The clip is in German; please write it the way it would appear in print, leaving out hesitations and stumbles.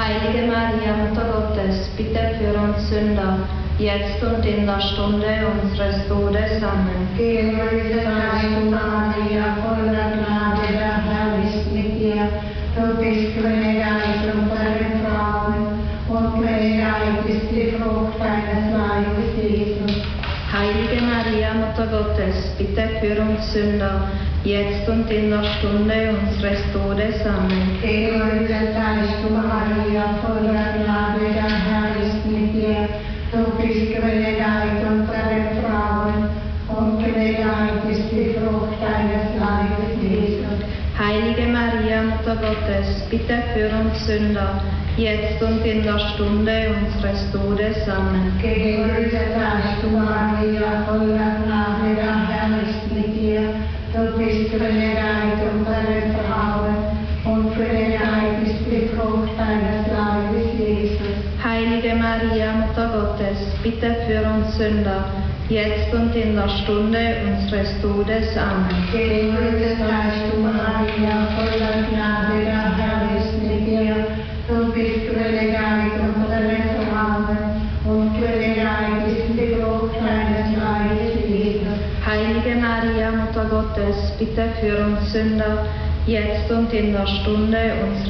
Heilige Maria, Mutter Gottes, bitte für uns Sünder, jetzt und in der Stunde unseres Todes. Amen. Gegrüßet seist du, Maria, voller Gnade, der Herr ist mit dir. Du bist gesegnet unter den Frauen, und gesegnet ist die Frucht deines Leibes, Jesus. Heilige Maria, Mutter Gottes, bitte für uns Sünder, jetzt und in der Stunde unseres Todes. Amen. Gegrüßet seist du, Maria, voller Gnade, der Herr ist mit dir. Du bist gesegnet unter den Frauen, und gesegnet ist die Frucht deines Leibes, Jesus. Heilige Maria, Mutter Gottes, bitte für uns Sünder, jetzt und in der Stunde unseres Todes. Amen. Gegrüßet seist du, Maria, voller Gnade, der Herr ist mit dir. Du bist gesegnet unter den Frauen, und gesegnet ist die Frucht deines Leibes, Jesus. Heilige Maria, Mutter Gottes, bitte für uns Sünder, jetzt und in der Stunde unseres Todes. Amen. Gegrüßet seist du, Maria, voller Gnade, der Herr ist mit dir. Du bist gesegnet unter den Frauen, und gesegnet ist die Frucht deines Leibes, Jesus. Heilige Maria, Mutter Gottes, bitte für uns Sünder, jetzt und in der Stunde unseres